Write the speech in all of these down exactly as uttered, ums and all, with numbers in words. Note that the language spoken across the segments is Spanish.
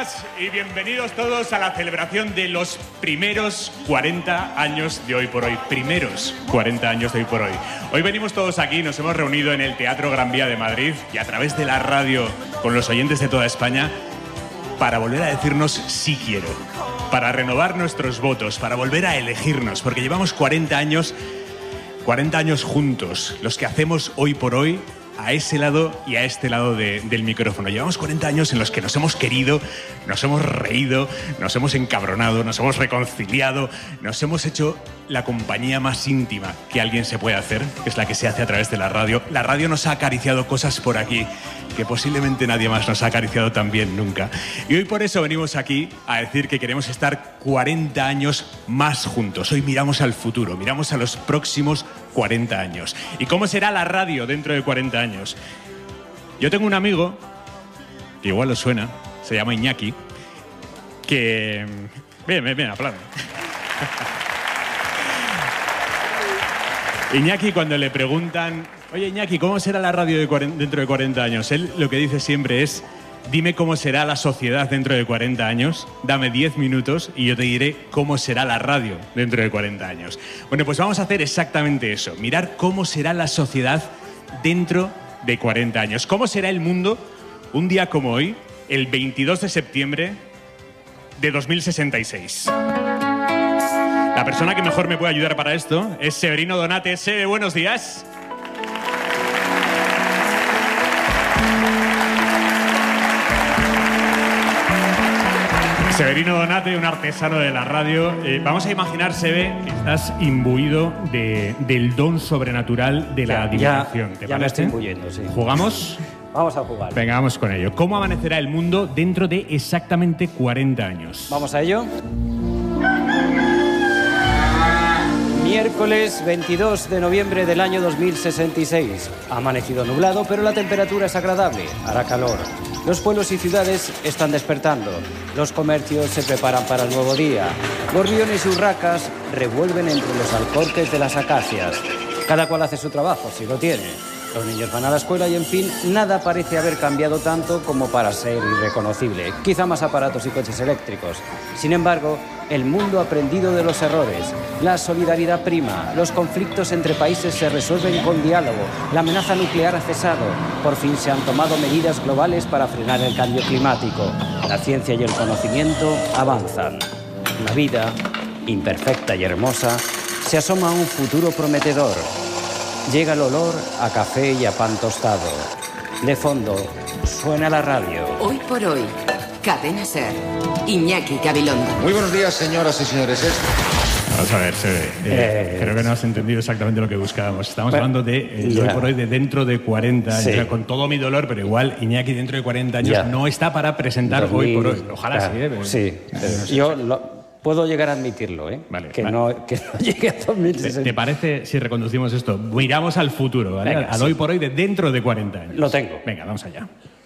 días y bienvenidos todos a la celebración de los primeros cuarenta años de Hoy por Hoy. Primeros cuarenta años de Hoy por Hoy. Hoy venimos todos aquí, nos hemos reunido en el Teatro Gran Vía de Madrid y a través de la radio con los oyentes de toda España para volver a decirnos sí quiero, para renovar nuestros votos, para volver a elegirnos, porque llevamos cuarenta años, cuarenta años juntos, los que hacemos Hoy por Hoy, a ese lado y a este lado de, del micrófono. Llevamos cuarenta años en los que nos hemos querido, nos hemos reído, nos hemos encabronado, nos hemos reconciliado, nos hemos hecho la compañía más íntima que alguien se puede hacer, que es la que se hace a través de la radio. La radio nos ha acariciado cosas por aquí que posiblemente nadie más nos ha acariciado tan bien nunca. Y hoy por eso venimos aquí a decir que queremos estar cuarenta años más juntos. Hoy miramos al futuro, miramos a los próximos cuarenta años. ¿Y cómo será la radio dentro de cuarenta años? Yo tengo un amigo, que igual os suena, se llama Iñaki, que... Bien, bien, bien, aplaudan. Iñaki, cuando le preguntan, oye Iñaki, ¿cómo será la radio de dentro de cuarenta años? Él lo que dice siempre es, dime cómo será la sociedad dentro de cuarenta años, dame diez minutos y yo te diré cómo será la radio dentro de cuarenta años. Bueno, pues vamos a hacer exactamente eso, mirar cómo será la sociedad dentro de cuarenta años. ¿Cómo será el mundo un día como hoy, el veintidós de septiembre de dos mil sesenta y seis? La persona que mejor me puede ayudar para esto es Severino Donate. Sebe, buenos días. Severino Donate, un artesano de la radio. Eh, vamos a imaginar, Sebe, que estás imbuido de, del don sobrenatural de la adivinación. Ya, ya me estoy imbuyendo, sí. ¿Jugamos? Vamos a jugar. Venga, vamos con ello. ¿Cómo amanecerá el mundo dentro de exactamente cuarenta años? Vamos a ello. Miércoles veintidós de noviembre del año dos mil sesenta y seis. Ha amanecido nublado, pero la temperatura es agradable. Hará calor. Los pueblos y ciudades están despertando. Los comercios se preparan para el nuevo día. Gorriones y urracas revuelven entre los alcorques de las acacias. Cada cual hace su trabajo, si lo tiene. Los niños van a la escuela y, en fin, nada parece haber cambiado tanto como para ser irreconocible. Quizá más aparatos y coches eléctricos. Sin embargo, el mundo ha aprendido de los errores. La solidaridad prima. Los conflictos entre países se resuelven con diálogo. La amenaza nuclear ha cesado. Por fin se han tomado medidas globales para frenar el cambio climático. La ciencia y el conocimiento avanzan. La vida, imperfecta y hermosa, se asoma a un futuro prometedor. Llega el olor a café y a pan tostado. De fondo, suena la radio. Hoy por hoy, Cadena Ser. Iñaki Gabilondo. Muy buenos días, señoras y señores. Vamos a ver, Sebe, eh, eh, creo que no has entendido exactamente lo que buscábamos. Estamos bueno, hablando de eh, hoy por hoy de dentro de cuarenta años. Sí. O sea, con todo mi dolor, pero igual Iñaki dentro de cuarenta años ya no está para presentar dos mil, hoy por hoy. Ojalá claro, sí, ¿eh? Pero, sí. Pero, no sé, yo lo... Puedo llegar a admitirlo, ¿eh? Vale, que, vale. No, que no llegue a dos mil sesenta. ¿Te, ¿Te parece si reconducimos esto? Miramos al futuro, ¿vale? Venga, al sí. Hoy por hoy de dentro de cuarenta años. Lo tengo. Venga, vamos allá.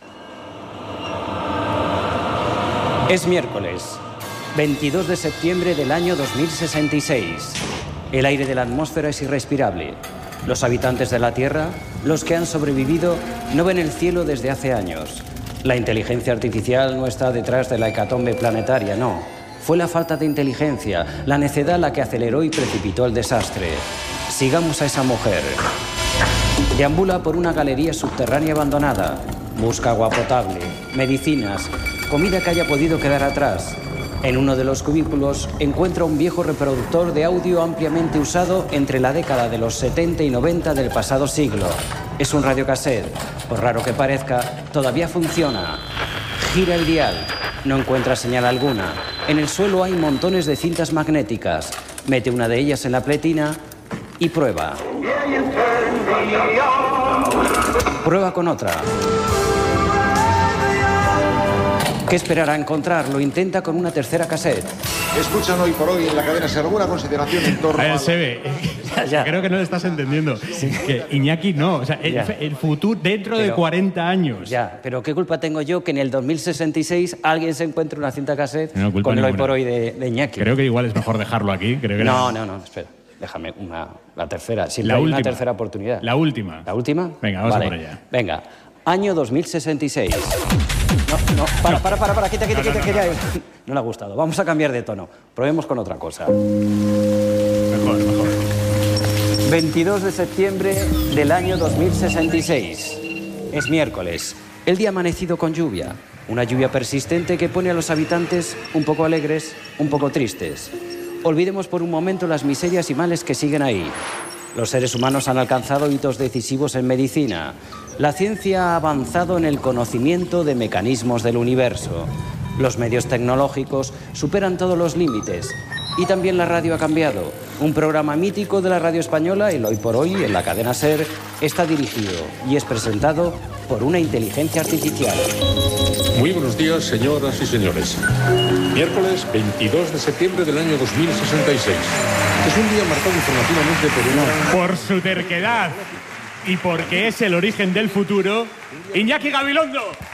Es miércoles, veintidós de septiembre del año dos mil sesenta y seis. El aire de la atmósfera es irrespirable. Los habitantes de la Tierra, los que han sobrevivido, no ven el cielo desde hace años. La inteligencia artificial no está detrás de la hecatombe planetaria, no. Fue la falta de inteligencia, la necedad la que aceleró y precipitó el desastre. Sigamos a esa mujer. Deambula por una galería subterránea abandonada. Busca agua potable, medicinas, comida que haya podido quedar atrás. En uno de los cubículos encuentra un viejo reproductor de audio ampliamente usado entre la década de los setenta y noventa del pasado siglo. Es un radiocassette. Por raro que parezca, todavía funciona. Gira el dial. No encuentra señal alguna. En el suelo hay montones de cintas magnéticas. Mete una de ellas en la pletina y prueba. Prueba con otra. ¿Qué esperará encontrar? Lo intenta con una tercera cassette. Escuchan Hoy por Hoy en la cadena Ser alguna consideración en torno a... a... Se ve. Ya, ya. Creo que no lo estás entendiendo. Sí. Que Iñaki no. O sea, el, el futuro dentro pero, de cuarenta años. Ya, pero ¿qué culpa tengo yo que en el dos mil sesenta y seis alguien se encuentre una cinta cassette no con el Hoy por Hoy de, de Iñaki? Creo que igual es mejor dejarlo aquí. Creo que no, no, no, no, espera. Déjame una, la tercera. Siempre la hay última. una tercera oportunidad. La última. ¿La última? Venga, vamos vale. a por allá. Venga. año dos mil sesenta y seis. No, no, para, para, para, para, quita, quita, No, no, quita, no, quita. no. No le ha gustado. Vamos a cambiar de tono. Probemos con otra cosa. Mejor, mejor. veintidós de septiembre del año dos mil sesenta y seis. Es miércoles. El día ha amanecido con lluvia. Una lluvia persistente que pone a los habitantes un poco alegres, un poco tristes. Olvidemos por un momento las miserias y males que siguen ahí. Los seres humanos han alcanzado hitos decisivos en medicina. La ciencia ha avanzado en el conocimiento de mecanismos del universo. Los medios tecnológicos superan todos los límites. Y también la radio ha cambiado. Un programa mítico de la radio española, el Hoy por Hoy, en la cadena SER, está dirigido y es presentado por una inteligencia artificial. Muy buenos días, señoras y señores. Miércoles veintidós de septiembre del año dos mil sesenta y seis. Es un día marcado informativamente por una... Por su terquedad y porque es el origen del futuro, Iñaki Gabilondo.